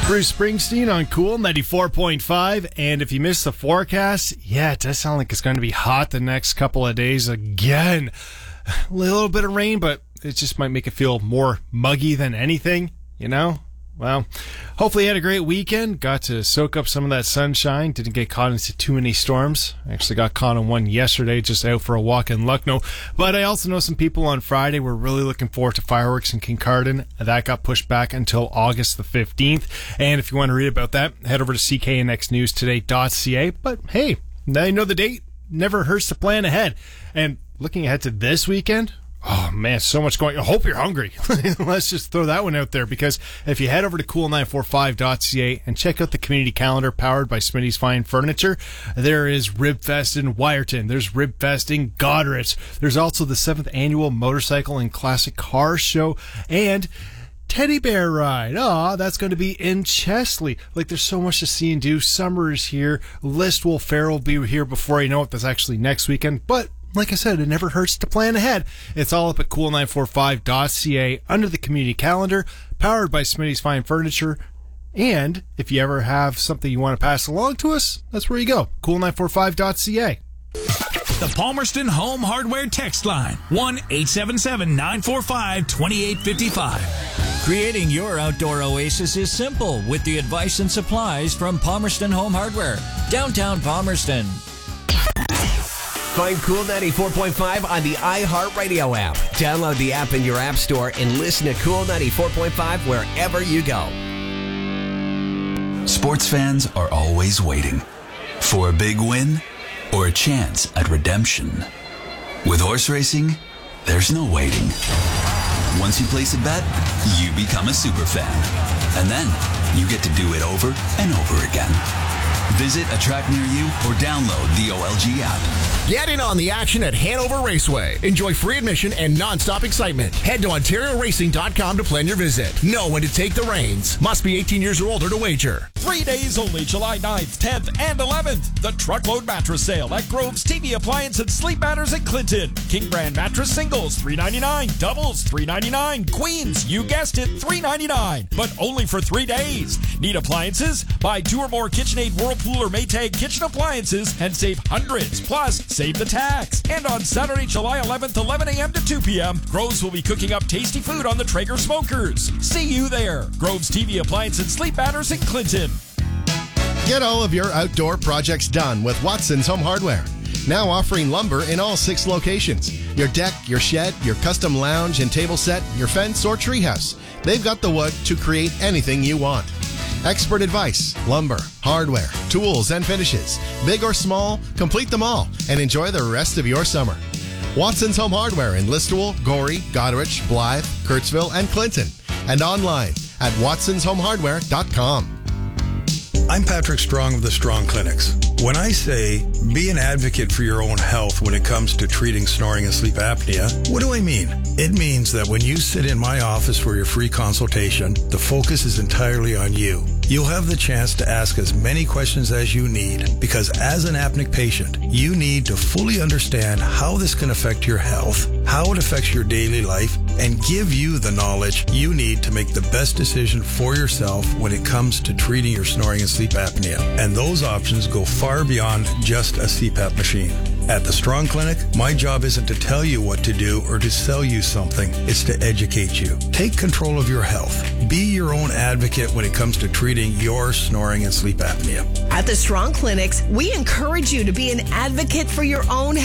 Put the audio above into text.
Bruce Springsteen on Cool 94.5. And if you missed the forecast, yeah, it does sound like it's going to be hot the next couple of days again. A little bit of rain, but it just might make it feel more muggy than anything, you know? Well, hopefully you had a great weekend. Got to soak up some of that sunshine. Didn't get caught into too many storms. I actually got caught in one yesterday, just out for a walk in Lucknow. But I also know some people on Friday were really looking forward to fireworks in Kincardine. That got pushed back until August the 15th. And if you want to read about that, head over to cknxnewstoday.ca. But hey, now you know the date. Never hurts to plan ahead. And looking ahead to this weekend, oh man, so much going. I hope you're hungry. Let's just throw that one out there, because if you head over to cool945.ca and check out the community calendar powered by Smitty's Fine Furniture, there is Ribfest in Wyerton. There's Ribfest in Goderich. There's also the 7th annual Motorcycle and Classic Car Show and Teddy Bear Ride. That's going to be in Chesley. Like, there's so much to see and do. Summer is here. Listowel Fair will be here before you know it. That's actually next weekend. But like I said, it never hurts to plan ahead. It's all up at cool945.ca under the community calendar, powered by Smitty's Fine Furniture. And if you ever have something you want to pass along to us, that's where you go. Cool945.ca. The Palmerston Home Hardware text line, 1-877-945-2855. Creating your outdoor oasis is simple with the advice and supplies from Palmerston Home Hardware, downtown Palmerston. Find Cool 94.5 on the iHeartRadio app. Download the app in your app store and listen to Cool 94.5 wherever you go. Sports fans are always waiting for a big win or a chance at redemption. With horse racing, there's no waiting. Once you place a bet, you become a super fan. And then you get to do it over and over again. Visit a track near you or download the OLG app. Get in on the action at Hanover Raceway. Enjoy free admission and non-stop excitement. Head to OntarioRacing.com to plan your visit. Know when to take the reins. Must be 18 years or older to wager. 3 days only, July 9th, 10th, and 11th. The Truckload Mattress Sale at Grove's TV Appliance and Sleep Matters in Clinton. King Brand Mattress Singles, $3.99. Doubles, $3.99. Queens, you guessed it, $3.99. But only for 3 days. Need appliances? Buy 2 or more KitchenAid, Whirlpool, or Maytag kitchen appliances and save hundreds. Plus, save the tax. And on Saturday, July 11th, 11 a.m. to 2 p.m., Groves will be cooking up tasty food on the Traeger smokers. See you there. Groves TV Appliance and Sleep Matters in Clinton. Get all of your outdoor projects done with Watson's Home Hardware. Now offering lumber in all 6 locations. Your deck, your shed, your custom lounge and table set, your fence or treehouse. They've got the wood to create anything you want. Expert advice, lumber, hardware, tools, and finishes. Big or small, complete them all and enjoy the rest of your summer. Watson's Home Hardware in Listowel, Gorey, Goderich, Blythe, Kurtzville, and Clinton. And online at watsonshomeHardware.com. I'm Patrick Strong of the Strong Clinics. When I say be an advocate for your own health when it comes to treating snoring and sleep apnea, what do I mean? It means that when you sit in my office for your free consultation, the focus is entirely on you. You'll have the chance to ask as many questions as you need, because as an apneic patient, you need to fully understand how this can affect your health, how it affects your daily life, and give you the knowledge you need to make the best decision for yourself when it comes to treating your snoring and sleep apnea. And those options go far beyond just a CPAP machine. At the Strong Clinic, my job isn't to tell you what to do or to sell you something. It's to educate you. Take control of your health. Be your own advocate when it comes to treating your snoring and sleep apnea. At the Strong Clinics, we encourage you to be an advocate for your own health.